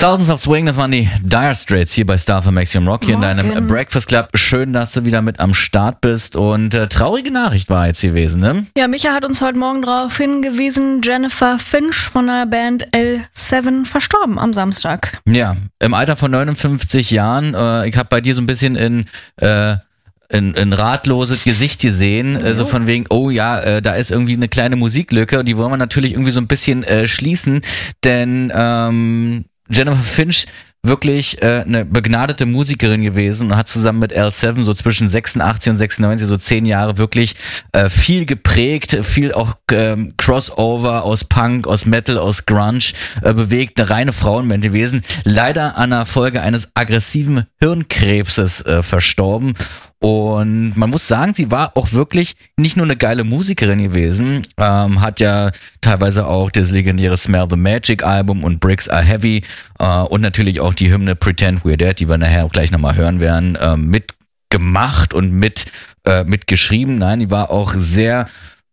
Sultans of Swing, das waren die Dire Straits hier bei Star für Maximum Rock, hier in deinem Breakfast Club. Schön, dass du wieder mit am Start bist und traurige Nachricht war jetzt gewesen, ne? Ja, Micha hat uns heute Morgen darauf hingewiesen, Jennifer Finch von der Band L7 verstorben am Samstag. Ja, im Alter von 59 Jahren. Ich habe bei dir so ein bisschen in ratloses Gesicht gesehen, so von wegen, oh ja, da ist irgendwie eine kleine Musiklücke und die wollen wir natürlich irgendwie so ein bisschen schließen, denn Jennifer Finch wirklich eine begnadete Musikerin gewesen und hat zusammen mit L7 so zwischen 86 und 96 so 10 Jahre wirklich viel geprägt, viel auch Crossover aus Punk, aus Metal, aus Grunge bewegt, eine reine Frauenband gewesen, leider an der Folge eines aggressiven Hirnkrebses verstorben. Und man muss sagen, sie war auch wirklich nicht nur eine geile Musikerin gewesen, hat ja teilweise auch das legendäre Smell the Magic Album und Bricks Are Heavy und natürlich auch die Hymne Pretend We're Dead, die wir nachher auch gleich nochmal hören werden, mitgemacht und mitgeschrieben. Nein, die war auch sehr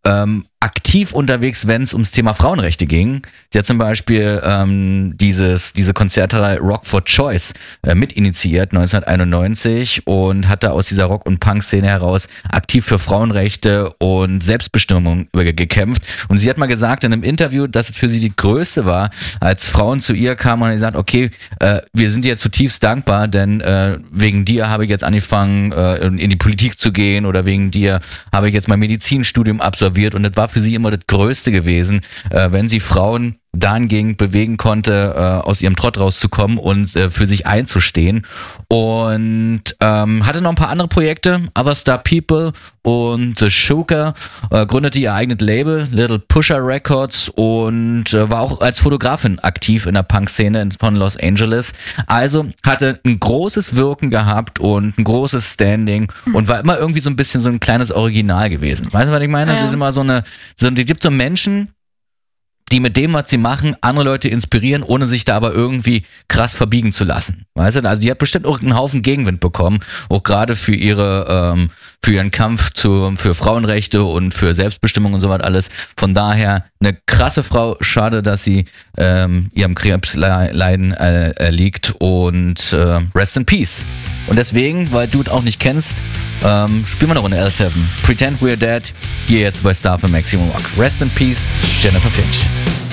aktiv unterwegs, wenn es ums Thema Frauenrechte ging. Sie hat zum Beispiel diese Konzertreihe Rock for Choice mitinitiiert 1991 und hat da aus dieser Rock- und Punk-Szene heraus aktiv für Frauenrechte und Selbstbestimmung gekämpft. Und sie hat mal gesagt in einem Interview, dass es für sie die Größte war, als Frauen zu ihr kamen und gesagt, okay, wir sind dir zutiefst dankbar, denn wegen dir habe ich jetzt angefangen, in die Politik zu gehen oder wegen dir habe ich jetzt mein Medizinstudium absolviert und das war für sie immer das Größte gewesen, wenn sie Frauen dahingehend bewegen konnte, aus ihrem Trott rauszukommen und für sich einzustehen. Und hatte noch ein paar andere Projekte, Other Star People und The Sugar, gründete ihr eigenes Label, Little Pusher Records und war auch als Fotografin aktiv in der Punk-Szene von Los Angeles. Also hatte ein großes Wirken gehabt und ein großes Standing und war immer irgendwie so ein bisschen so ein kleines Original gewesen. Weißt du, was ich meine? Das ist immer die gibt so Menschen, die mit dem, was sie machen, andere Leute inspirieren, ohne sich da aber irgendwie krass verbiegen zu lassen. Weißt du? Also die hat bestimmt auch einen Haufen Gegenwind bekommen, auch gerade für ihren Kampf für Frauenrechte und für Selbstbestimmung und so was alles. Von daher eine krasse Frau. Schade, dass sie ihrem Krebsleiden erliegt und rest in peace. Und deswegen, weil du es auch nicht kennst, spielen wir noch eine L7. Pretend We're Dead, hier jetzt bei Star für Maximum Rock. Rest in peace, Jennifer Finch.